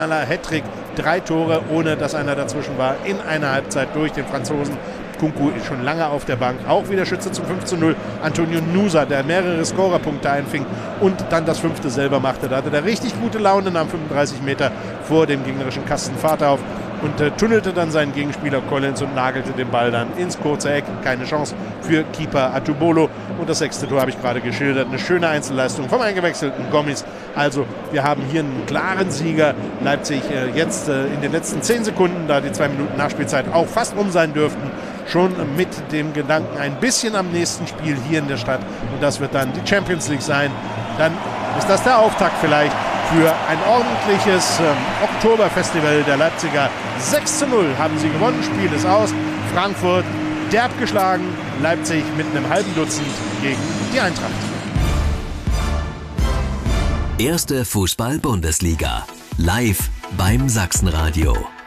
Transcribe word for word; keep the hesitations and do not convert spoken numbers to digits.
Hattrick, drei Tore, ohne dass einer dazwischen war, in einer Halbzeit durch den Franzosen. Kunku ist schon lange auf der Bank, auch wieder Schütze zum fünf zu null. Antonio Nusa, der mehrere Scorerpunkte einfing und dann das fünfte selber machte. Da hatte er richtig gute Laune, nahm fünfunddreißig Meter vor dem gegnerischen Kasten Fahrt auf und äh, tunnelte dann seinen Gegenspieler Collins und nagelte den Ball dann ins kurze Eck. Keine Chance für Keeper Atubolo. Und das sechste Tor habe ich gerade geschildert. Eine schöne Einzelleistung vom eingewechselten Gomis. Also wir haben hier einen klaren Sieger. Leipzig äh, jetzt äh, in den letzten zehn Sekunden, da die zwei Minuten Nachspielzeit auch fast rum sein dürften, schon mit dem Gedanken ein bisschen am nächsten Spiel hier in der Stadt. Und das wird dann die Champions League sein. Dann ist das der Auftakt vielleicht für ein ordentliches ähm, Oktoberfestival der Leipziger. sechs zu null haben sie gewonnen, Spiel ist aus. Frankfurt derb geschlagen, Leipzig mit einem halben Dutzend gegen die Eintracht. Erste Fußball-Bundesliga. Live beim Sachsenradio.